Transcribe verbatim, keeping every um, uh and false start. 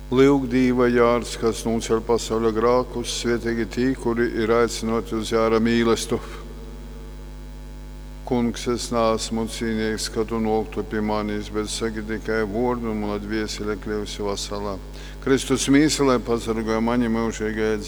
Lūk, Dieva jārds, kas noceļ pasaules grēkus, svētīgi tie, kuri ir aicināti uz jāra mīlestību. Kungs, es neesmu cīnīgs, ka tu noktu pie manis, bet saki tikai vārdu, un man dvēsele kļūsi veselā. Kristus mīsele pasargāja mani mūžīgajā